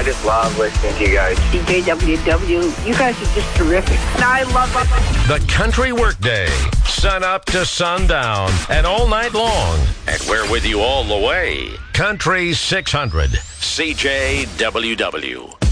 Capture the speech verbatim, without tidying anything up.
just love listening to you guys. C J W W, you guys are just terrific. And I love The Country Workday, sun up to sundown and all night long. And we're with you all the way. Country six hundred, C J W W.